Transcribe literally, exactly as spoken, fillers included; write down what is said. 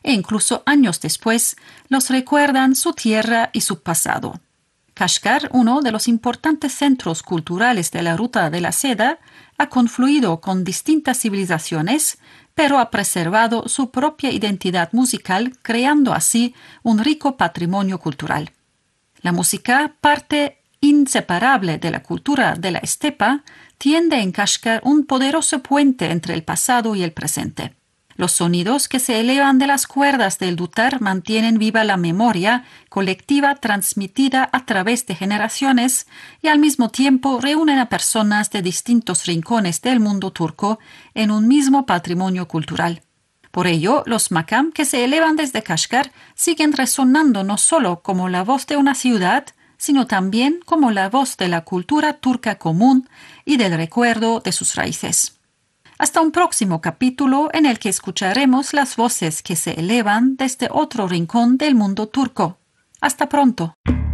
e incluso años después los recuerdan su tierra y su pasado. Kashgar, uno de los importantes centros culturales de la Ruta de la Seda, ha confluido con distintas civilizaciones, pero ha preservado su propia identidad musical, creando así un rico patrimonio cultural. La música, parte inseparable de la cultura de la estepa, tiende en Kashgar un poderoso puente entre el pasado y el presente. Los sonidos que se elevan de las cuerdas del dutar mantienen viva la memoria colectiva transmitida a través de generaciones y al mismo tiempo reúnen a personas de distintos rincones del mundo turco en un mismo patrimonio cultural. Por ello, los makam que se elevan desde Kashgar siguen resonando no solo como la voz de una ciudad, sino también como la voz de la cultura turca común y del recuerdo de sus raíces. Hasta un próximo capítulo en el que escucharemos las voces que se elevan desde otro rincón del mundo turco. Hasta pronto.